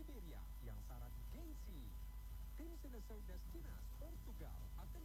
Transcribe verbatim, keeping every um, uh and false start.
kriteria yang syarat gengsi. Tim Seneser Destinas Portugal akan